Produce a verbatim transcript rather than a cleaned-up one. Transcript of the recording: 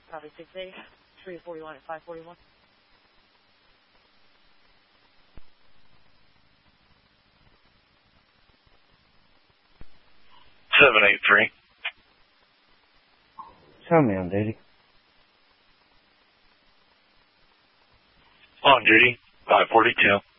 Copy six eight, three forty-one at five forty-one. seven eight three. Show me on duty. On duty, five forty-two.